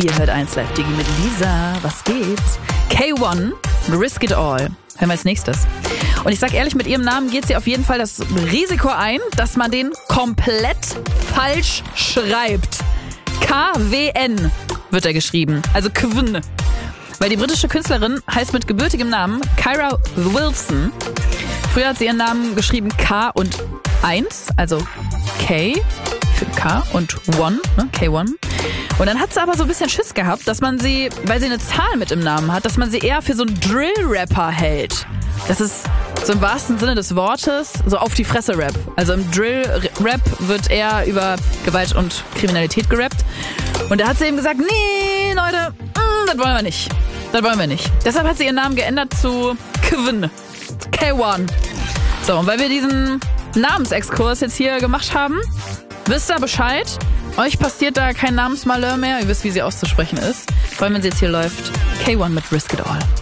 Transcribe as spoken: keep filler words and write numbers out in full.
Ihr hört eins Live Digi mit Lisa. Was geht's? K eins, Risk It All. Hören wir als nächstes. Und ich sag ehrlich, mit ihrem Namen geht sie auf jeden Fall das Risiko ein, dass man den komplett falsch schreibt. K W N wird er geschrieben. Also Kvn. Weil die britische Künstlerin heißt mit gebürtigem Namen Kyra Wilson. Früher hat sie ihren Namen geschrieben K und eins, also K für K und One, ne? K eins. Und dann hat sie aber so ein bisschen Schiss gehabt, dass man sie, weil sie eine Zahl mit im Namen hat, dass man sie eher für so einen Drill-Rapper hält. Das ist so im wahrsten Sinne des Wortes so auf die Fresse Rap. Also im Drill-Rap wird eher über Gewalt und Kriminalität gerappt. Und da hat sie eben gesagt, nee, Leute, mm, das wollen wir nicht. Das wollen wir nicht. Deshalb hat sie ihren Namen geändert zu Kvn. K eins. So, und weil wir diesen Namensexkurs jetzt hier gemacht haben, wisst ihr Bescheid. Euch passiert da kein Namensmalheur mehr. Ihr wisst, wie sie auszusprechen ist. Vor allem, wenn sie jetzt hier läuft. K eins mit Risk It All.